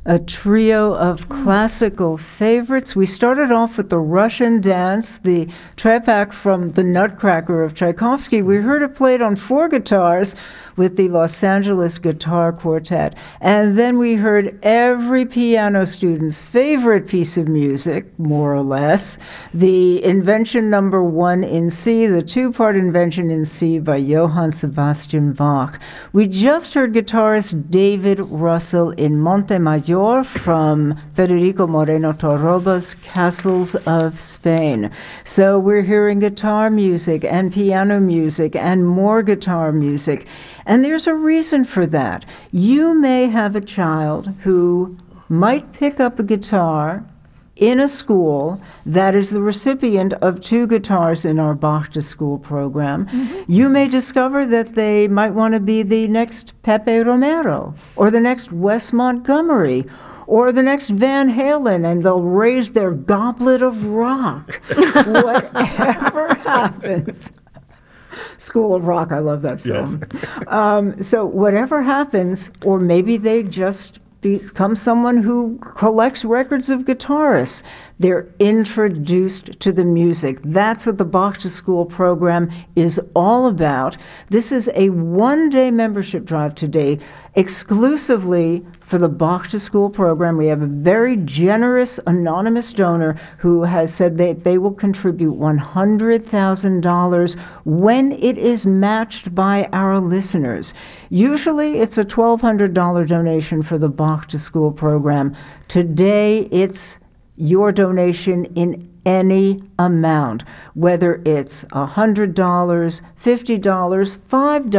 A trio of classical favorites. We started off with the Russian Dance, the trepak from The Nutcracker of Tchaikovsky. We heard it played on 4 guitars with the Los Angeles Guitar Quartet. And then we heard every piano student's favorite piece of music, more or less, the Invention Number 1 in C, the 2-part Invention in C by Johann Sebastian Bach. We just heard guitarist David Russell in Montemayor from Federico Moreno Torroba's Castles of Spain. So we're hearing guitar music and piano music and more guitar music. And there's a reason for that. You may have a child who might pick up a guitar in a school that is the recipient of 2 guitars in our Bach to School program. Mm-hmm. You may discover that they might want to be the next Pepe Romero or the next Wes Montgomery or the next Van Halen, and they'll raise their goblet of rock. Whatever happens. School of Rock, I love that film. Yes. So whatever happens, or maybe they just become someone who collects records of guitarists. They're introduced to the music. That's what the Bach to School program is all about. This is a 1-day membership drive today, exclusively for the Bach to School program. We have a very generous anonymous donor who has said that they will contribute $100,000 when it is matched by our listeners. Usually it's a $1,200 donation for the Bach to School program. Today it's your donation in any amount, whether it's $100, $50, $5,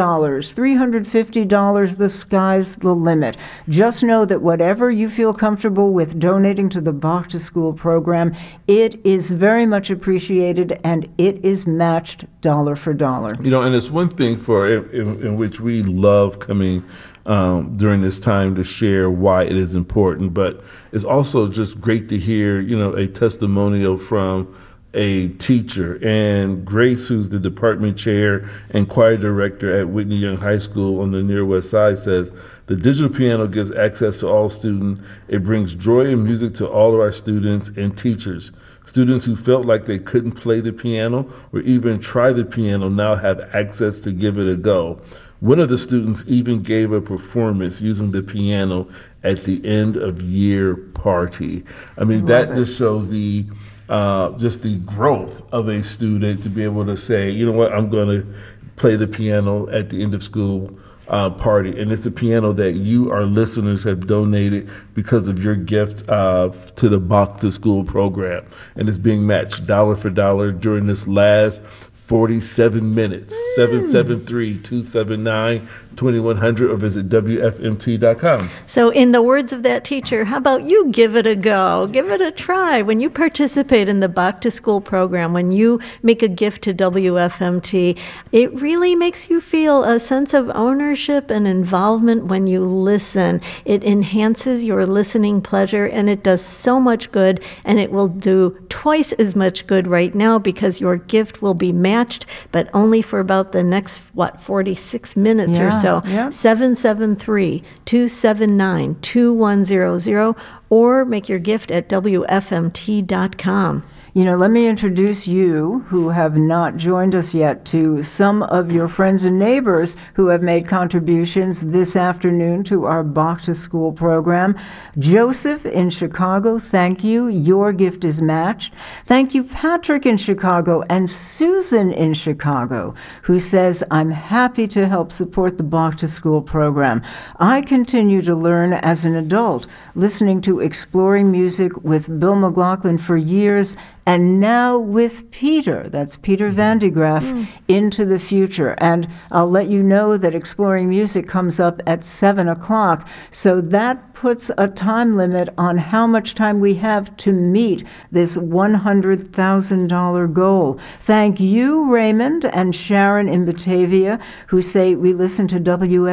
$350, the sky's the limit. Just know that whatever you feel comfortable with donating to the Bach to School program, it is very much appreciated and it is matched dollar for dollar. You know, and it's one thing in which we love coming during this time to share why it is important, but it's also just great to hear, a testimonial from a teacher. And Grace, who's the department chair and choir director at Whitney Young High School on the Near West Side, says, "The digital piano gives access to all students. It brings joy and music to all of our students and teachers. Students who felt like they couldn't play the piano or even try the piano now have access to give it a go. One of the students even gave a performance using the piano at the end of year party." I mean, that just shows the growth of a student to be able to say, you know what, I'm going to play the piano at the end of school party. And it's a piano that you, our listeners, have donated because of your gift to the Bach to School program. And it's being matched dollar for dollar during this last 47 minutes. 773-279-2100 or visit WFMT.com. So in the words of that teacher, how about you give it a go? Give it a try. When you participate in the Bach to School program, when you make a gift to WFMT, it really makes you feel a sense of ownership and involvement when you listen. It enhances your listening pleasure, and it does so much good, and it will do twice as much good right now because your gift will be matched, but only for about the next, 46 minutes or so. Yeah. 773-279-2100, or make your gift at WFMT.com. Let me introduce you, who have not joined us yet, to some of your friends and neighbors who have made contributions this afternoon to our Bach to School program. Joseph in Chicago, thank you. Your gift is matched. Thank you, Patrick in Chicago, and Susan in Chicago, who says, "I'm happy to help support the Bach to School program. I continue to learn as an adult, listening to Exploring Music with Bill McLaughlin for years, and now with Peter," that's Peter Van de Graaff, "into the future." And I'll let you know that Exploring Music comes up at 7 o'clock. So that puts a time limit on how much time we have to meet this $100,000 goal. Thank you, Raymond and Sharon in Batavia, who say we listen to